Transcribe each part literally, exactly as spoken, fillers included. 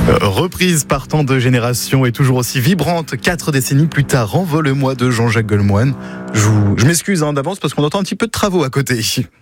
Reprise par tant de générations et toujours aussi vibrante, quatre décennies plus tard, Envole-moi de Jean-Jacques Goldman. Je, vous... Je m'excuse hein, d'avance parce qu'on entend un petit peu de travaux à côté.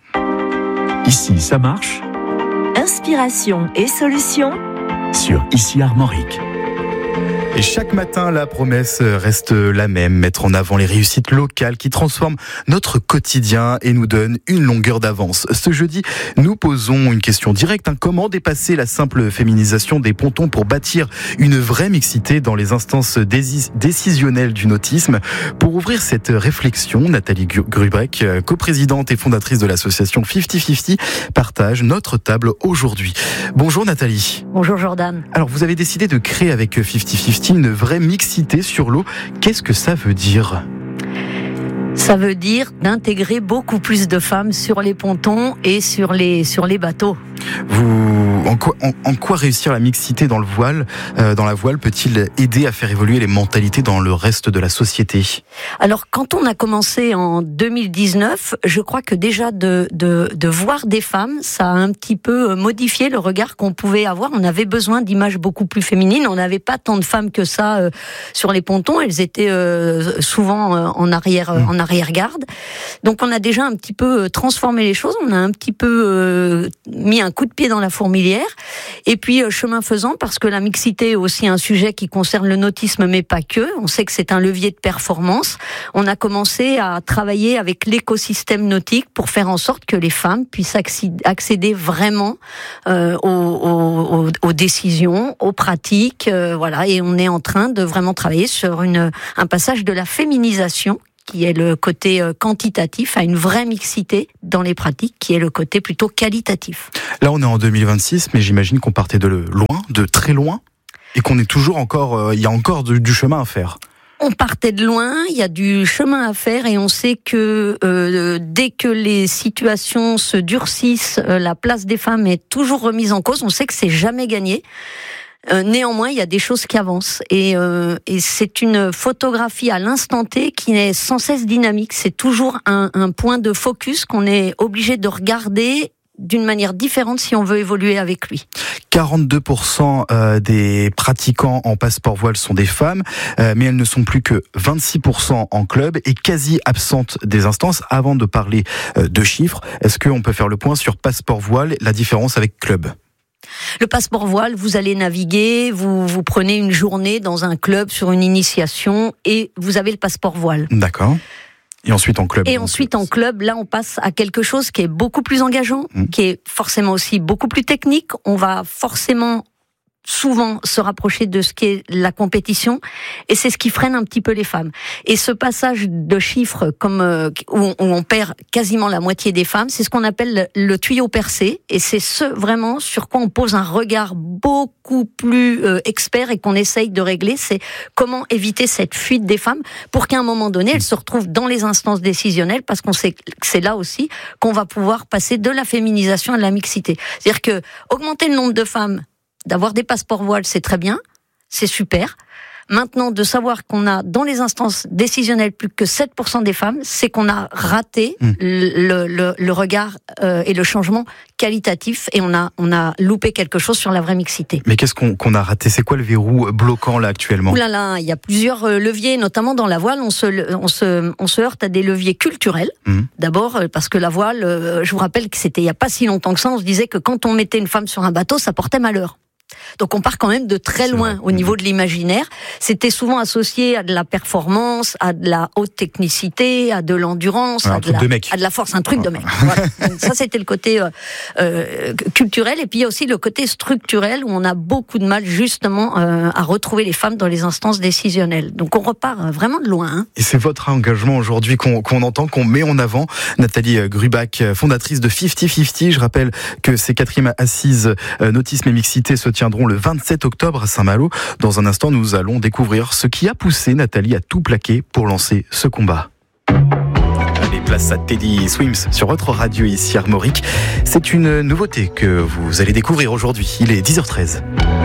Ici, ça marche. Inspiration et solutions sur Ici Armorique. Et chaque matin, la promesse reste la même, mettre en avant les réussites locales qui transforment notre quotidien et nous donnent une longueur d'avance. Ce jeudi, nous posons une question directe. Hein, comment dépasser la simple féminisation des pontons pour bâtir une vraie mixité dans les instances dési- décisionnelles du nautisme? Pour ouvrir cette réflexion, Nathalie Grubrec, coprésidente et fondatrice de l'association cinquante cinquante, partage notre table aujourd'hui. Bonjour Nathalie. Bonjour Jordan. Alors vous avez décidé de créer avec cinquante cinquante une vraie mixité sur l'eau. Qu'est-ce que ça veut dire ? Ça veut dire d'intégrer beaucoup plus de femmes sur les pontons et sur les, sur les bateaux. Vous, en, quoi, en, en quoi réussir la mixité dans le voile, euh, dans la voile peut-il aider à faire évoluer les mentalités dans le reste de la société ? Alors, quand on a commencé en deux mille dix-neuf, je crois que déjà de, de, de voir des femmes, ça a un petit peu modifié le regard qu'on pouvait avoir. On avait besoin d'images beaucoup plus féminines. On n'avait pas tant de femmes que ça euh, sur les pontons. Elles étaient euh, souvent euh, en arrière, euh, en arrière-garde. Donc, on a déjà un petit peu transformé les choses. On a un petit peu euh, mis un coup de pied dans la fourmilière. Et puis, euh, chemin faisant, parce que la mixité est aussi un sujet qui concerne le nautisme, mais pas que. On sait que c'est un levier de performance. On a commencé à travailler avec l'écosystème nautique pour faire en sorte que les femmes puissent accéder vraiment euh, aux, aux, aux décisions, aux pratiques. Euh, voilà. Et on est en train de vraiment travailler sur une, un passage de la féminisation, qui est le côté quantitatif, à une vraie mixité dans les pratiques, qui est le côté plutôt qualitatif. Là, on est en deux mille vingt-six, mais j'imagine qu'on partait de loin, de très loin, et qu'on est toujours encore, euh, il y a encore du, du chemin à faire. On partait de loin, il y a du chemin à faire et on sait que euh, dès que les situations se durcissent, euh, la place des femmes est toujours remise en cause. On sait que c'est jamais gagné. Euh, néanmoins, il y a des choses qui avancent et, euh, et c'est une photographie à l'instant T qui est sans cesse dynamique. C'est toujours un, un point de focus qu'on est obligé de regarder d'une manière différente si on veut évoluer avec lui. quarante-deux pour cent des pratiquants en passeport voile sont des femmes, mais elles ne sont plus que vingt-six pour cent en club et quasi absentes des instances. Avant de parler de chiffres, est-ce qu'on peut faire le point sur passeport voile, la différence avec club ? Le passeport voile, vous allez naviguer, vous, vous prenez une journée dans un club sur une initiation et vous avez le passeport voile. D'accord. Et ensuite en club. Et ensuite en club, là on passe à quelque chose qui est beaucoup plus engageant, mmh. qui est forcément aussi beaucoup plus technique. On va forcément souvent se rapprocher de ce qu'est la compétition et c'est ce qui freine un petit peu les femmes. Et ce passage de chiffres comme euh, où, on, où on perd quasiment la moitié des femmes, c'est ce qu'on appelle le, le tuyau percé et c'est ce vraiment sur quoi on pose un regard beaucoup plus euh, expert et qu'on essaye de régler, c'est comment éviter cette fuite des femmes pour qu'à un moment donné elles se retrouvent dans les instances décisionnelles parce qu'on sait que c'est là aussi qu'on va pouvoir passer de la féminisation à de la mixité. C'est-à-dire que augmenter le nombre de femmes, d'avoir des passeports voiles, c'est très bien, c'est super. Maintenant, de savoir qu'on a dans les instances décisionnelles plus que sept pour cent des femmes, c'est qu'on a raté mmh. le, le, le regard euh, et le changement qualitatif et on a, on a loupé quelque chose sur la vraie mixité. Mais qu'est-ce qu'on, qu'on a raté ? C'est quoi le verrou bloquant là actuellement ? Ouh là là, il y a plusieurs leviers, notamment dans la voile, on se, on se, on se heurte à des leviers culturels. Mmh. D'abord, parce que la voile, je vous rappelle que c'était il n'y a pas si longtemps que ça, on se disait que quand on mettait une femme sur un bateau, ça portait malheur. Donc on part quand même de très loin au niveau de l'imaginaire. C'était souvent associé à de la performance, à de la haute technicité, à de l'endurance, à de, la, de à de la force, un truc de mec. Voilà. Ça c'était le côté euh, euh, culturel. Et puis il y a aussi le côté structurel où on a beaucoup de mal justement euh, à retrouver les femmes dans les instances décisionnelles. Donc on repart vraiment de loin. Hein. Et c'est votre engagement aujourd'hui qu'on, qu'on entend, qu'on met en avant. Nathalie Grubrec, fondatrice de cinquante cinquante. Je rappelle que ces quatrièmes assises euh, nautisme et mixité se tiendront le vingt-sept octobre à Saint-Malo. Dans un instant, nous allons découvrir ce qui a poussé Nathalie à tout plaquer pour lancer ce combat. Allez, place à Teddy Swims sur votre radio ici Armorique. C'est une nouveauté que vous allez découvrir aujourd'hui. Il est dix heures treize.